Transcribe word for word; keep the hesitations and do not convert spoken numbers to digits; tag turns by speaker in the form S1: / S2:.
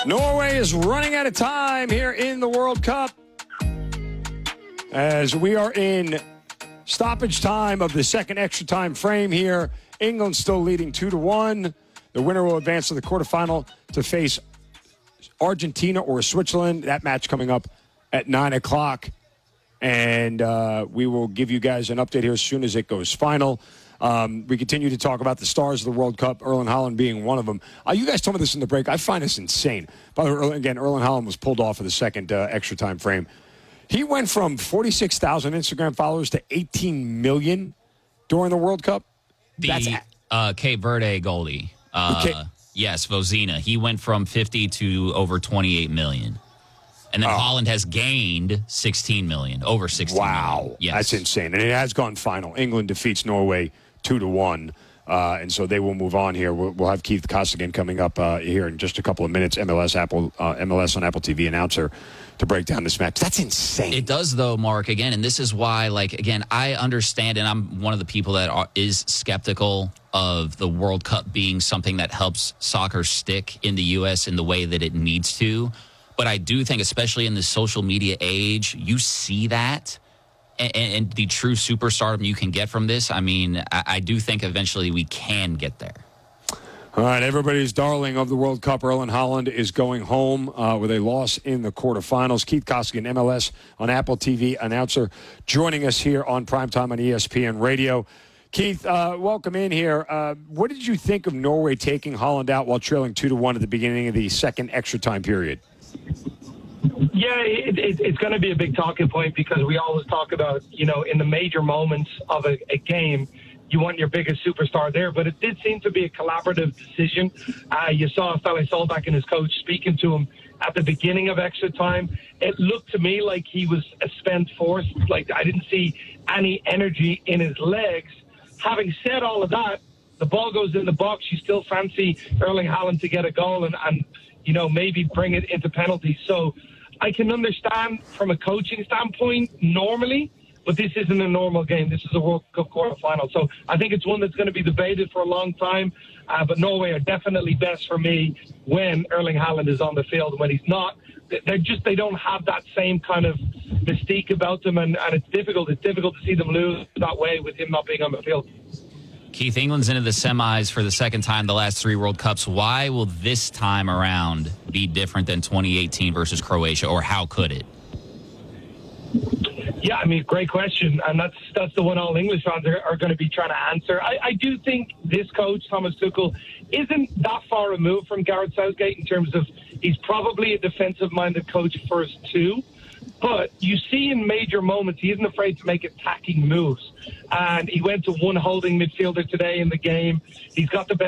S1: Norway is running out of time here in the World Cup as we are in stoppage time of the second extra time frame here. England still leading two to one. The winner will advance to the quarterfinal to face Argentina or Switzerland. That match coming up at nine o'clock. And uh, we will give you guys an update here as soon as it goes final. Um, we continue to talk about the stars of the World Cup, Erling Haaland being one of them. Uh, you guys told me this in the break. I find this insane. By the way, again, Erling Haaland was pulled off of the second uh, extra time frame. He went from forty-six thousand Instagram followers to eighteen million during the World Cup.
S2: The
S1: That's
S2: uh, Cape Verde goalie. Uh,
S1: okay.
S2: Yes, Vozina. He went from fifty to over twenty-eight million. And then
S1: oh.
S2: Holland has gained sixteen million, over sixteen
S1: wow.
S2: million. Yes.
S1: That's insane. And it has gone final. England defeats Norway two to one. Uh, and so they will move on here. We'll, we'll have Keith Costigan coming up uh, here in just a couple of minutes, M L S Apple uh, M L S on Apple T V announcer, to break down this match. That's insane.
S2: It does, though, Mark, again, and this is why, like, again, I understand, and I'm one of the people that are, is skeptical of the World Cup being something that helps soccer stick in the U S in the way that it needs to. But I do think, especially in the social media age, you see that. And, and the true superstardom you can get from this, I mean, I, I do think eventually we can get there.
S1: All right, everybody's darling of the World Cup, Erling Haaland, is going home uh, with a loss in the quarterfinals. Keith Costigan, M L S on Apple T V announcer, joining us here on Primetime on E S P N Radio. Keith, uh, welcome in here. Uh, what did you think of Norway taking Haaland out while trailing two to one at the beginning of the second extra time period?
S3: Yeah, it, it, it's going to be a big talking point because we always talk about, you know, in the major moments of a, a game, you want your biggest superstar there. But it did seem to be a collaborative decision. Uh, you saw Feli Solback and his coach speaking to him at the beginning of extra time. It looked to me like he was a spent force. Like, I didn't see any energy in his legs. Having said all of that, the ball goes in the box. You still fancy Erling Haaland to get a goal and, and you know, maybe bring it into penalties. So I can understand from a coaching standpoint normally, but this isn't a normal game. This is a World Cup quarterfinal. So I think it's one that's going to be debated for a long time. Uh, but Norway are definitely best for me when Erling Haaland is on the field. When he's not, they're just, they don't have that same kind of mystique about them. And, and it's difficult. It's difficult to see them lose that way with him not being on the field.
S2: Keith, England's into the semis for the second time the last three World Cups. Why will this time around be different than twenty eighteen versus Croatia, or how could it?
S3: Yeah, I mean, great question, and that's that's the one all English fans are, are going to be trying to answer. I, I do think this coach, Thomas Tuchel, isn't that far removed from Gareth Southgate in terms of he's probably a defensive-minded coach first too. But you see in major moments, he isn't afraid to make attacking moves. And he went to one holding midfielder today in the game. He's got the best